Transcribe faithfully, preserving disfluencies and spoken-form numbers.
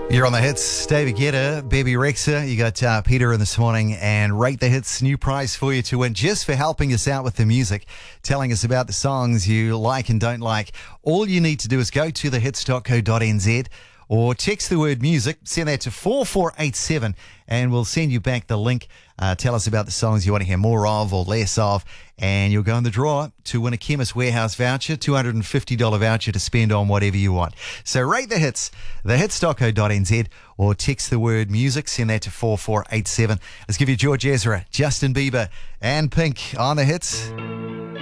You're on the hits. David Guetta, Baby Rexha. You got uh, Peter in this morning, and Rate the Hits. New prize for you to win just for helping us out with the music, telling us about the songs you like and don't like. All you need to do is go to the hits dot co dot n z or text the word music, send that to four four eight seven, and we'll send you back the link. Uh, tell us about the songs you want to hear more of or less of, and you'll go in the draw to win a Chemist Warehouse voucher, two hundred fifty dollars voucher to spend on whatever you want. So rate the hits, the hits dot co dot n z, or text the word music, send that to four four eight seven. Let's give you George Ezra, Justin Bieber, and Pink on the hits.